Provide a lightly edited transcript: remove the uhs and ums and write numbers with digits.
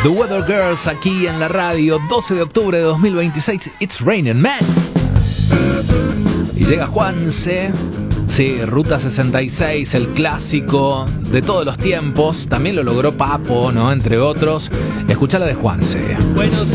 The Weather Girls aquí en la radio, 12 de octubre de 2026. It's Raining Man. Y llega Juanse. Sí, Ruta 66, el clásico de todos los tiempos. También lo logró Papo, ¿no? Entre otros. Escuchá la de Juanse. Buenos